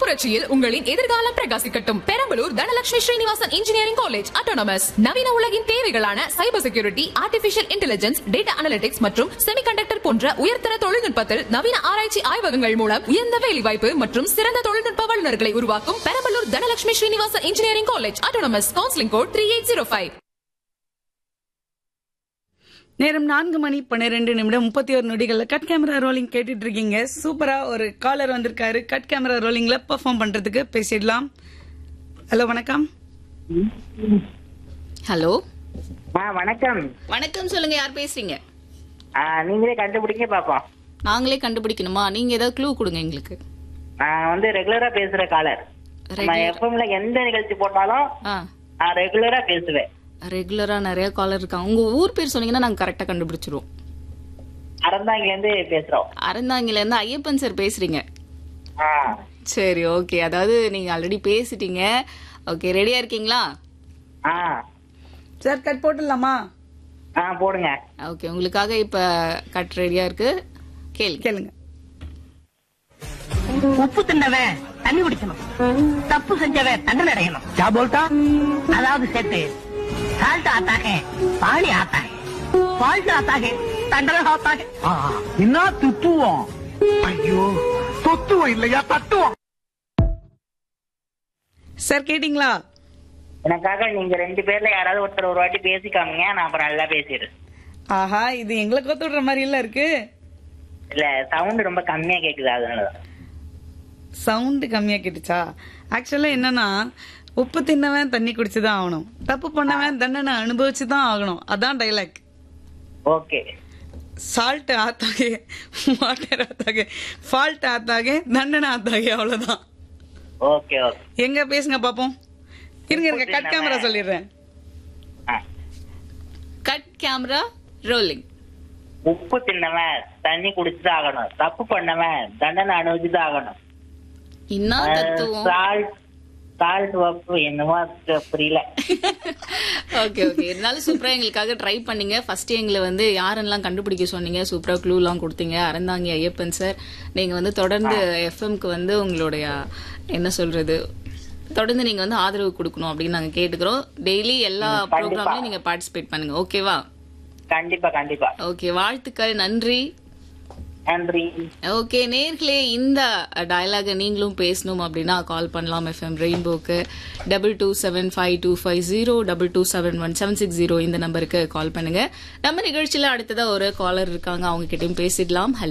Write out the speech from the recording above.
புரட்சியில் உங்களின் எதிர்காலம் பிரகாசிக்கட்டும். Perambalur Dhanalakshmi Srinivasan engineering college autonomous. நவீன உலகின் தேவைகளான cyber security, artificial intelligence, data analytics மற்றும் செமிகண்டக்டர் போன்ற உயர்தர தொழில்நுட்பத்தில் நவீன ஆராய்ச்சி ஆய்வகங்கள் மூலம் உயர்ந்த வேலைவாய்ப்பு மற்றும் சிறந்த தொழில்நுட்ப வல்லுநர்களை உருவாக்கும் Perambalur Dhanalakshmi Srinivasan engineering college autonomous. Counselling code 3805. நேரம் 4:12 கட் கேமரா ரோலிங் கேட்டுட்டு இருக்கீங்க. சூப்பரா ஒரு காலர் வந்திருக்காரு. கட் கேமரா ரோலிங்ல பெர்ஃபார்ம் பண்றதுக்கு பேசிடலாம். ஹலோ, வணக்கம். ஹலோ, வணக்கம். வணக்கம். சொல்லுங்க, யார் பேசுறீங்க? நீங்களே கண்டுபிடிங்க பாப்போம். நாங்களே கண்டுபிடிக்கணுமா? நீங்க ஏதாவது க்ளூ கொடுங்க எங்களுக்கு. நான் வந்து ரெகுலரா பேசுற காலர். எஃப்எம்ல எந்த நிகழ்ச்சி போட்டாலும் ரெகுலரா பேசுவேன். ரெகுலரா நிறைய காலர் இருக்காங்க. உங்க ஊர் பேர் சொன்னீங்கன்னா நாங்க கரெக்டா கண்டுபிடிச்சிருவோம். அறந்தாங்கில இருந்து பேசுறோம். அறந்தாங்கில இருந்து ஐயப்பன் சார் பேசுறீங்க? சரி, ஓகே. அதாவது நீங்க ஆல்ரெடி பேசிட்டீங்க. ஓகே, ரெடியா இருக்கீங்களா? Sir, cut போட்டுடலாமா? போடுங்க. ஓகே, உங்களுக்காக இப்ப கட் ரெடியா இருக்கு. கேளுங்க. உப்பு தின்னவன் தண்ணி குடிக்கணும், தப்பு செஞ்சவன் தண்டனை அடையணும். அதாவது சேர்த்து சால்ட் ஆத்தாக பாணி ஆத்தாக, ஃபால்ட் ஆத்தாக தண்டனை ஆத்தாக. என்ன துத்துவோம்? ஐயோ, தொத்துவோம் இல்லையா, தட்டுவோம். சார், கேட்டீங்களா? எனக்காக நீங்க 2 பேர்ல யாராவது ஒருத்தர் ஒரு வாட்டி பேசிக்காமீங்க, நான் அப்புறம் நல்லா பேசிடுறேன். ஆஹா, இது எங்களை கோத்து விடுற மாதிரி இல்ல இருக்கு. இல்ல, சவுண்ட் ரொம்ப கம்மியா கேக்குது, அதனாலதான். சவுண்ட் கம்மியா கேட்டுச்சா? ஆக்சுவலா என்னன்னா, உப்பு தின்னவன் தண்ணி குடிச்சுதான் ஆகணும், தப்பு பண்ணவன் தண்டனை அனுபவிச்சுதான் ஆகணும். அதான் dialogue. Okay. Salt ஆத்தாகே, water ஆத்தாகே, fault ஆத்தாகே, தண்டனை ஆத்தாகே, அவ்வளவுதான். Okay okay. எங்க பேசுங்க பாப்போம். இருங்க, கட் கேமரா சொல்லிடுறேன். Cut camera rolling. உப்பு தின்னவன் தண்ணி குடிச்சுதான் ஆகணும், தப்பு பண்ணவன் தண்டனை அனுபவிச்சுதான் ஆகணும். இன்னும் தத்துவம் சால்ட் உப்பு என்னவோ புரியல. Okay okay. இருந்தாலும் சூப்பரா எங்களுக்காக ட்ரை பண்ணீங்க. ஃபர்ஸ்ட் எங்களை வந்து யாரெல்லாம் கண்டுபிடிக்க சொன்னீங்க, சூப்பரா க்ளூ எல்லாம் கொடுத்தீங்க. அறந்தாங்கி ஐயப்பன் சார், நீங்க வந்து தொடர்ந்து எஃப்எம்க்கு வந்து உங்களுடைய என்ன சொல்றது, தொடர்ந்து நீங்க வந்து ஆதரவு கொடுக்கணும் அப்படின்னு நாங்க கேட்டுக்கிறோம். டெய்லி எல்லா ப்ரோக்ராம்லயும் நீங்க பார்ட்டிசிபேட் பண்ணுங்க. ஓகேவா? கண்டிப்பா கண்டிப்பா. ஓகே, வாழ்த்துக்கள். நன்றி. நன்றி. ஓகே நேர்களே, இந்த டயலாக நீங்களும் பேசணும் அப்படின்னா கால் பண்ணலாம் எஃப்எம் ரெயின்போக்கு 227525 227176 இந்த நம்பருக்கு கால் பண்ணுங்க. நம்ம நிகழ்ச்சியில அடுத்ததா ஒரு காலர் இருக்காங்க, அவங்க கிட்டயும் பேசிடலாம்.